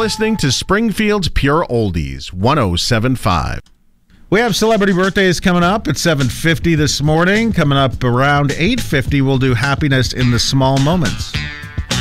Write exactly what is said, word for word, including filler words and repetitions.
listening to Springfield's Pure Oldies, one oh seven point five. We have celebrity birthdays coming up at seven fifty this morning. Coming up around eight fifty, we'll do Happiness in the Small Moments.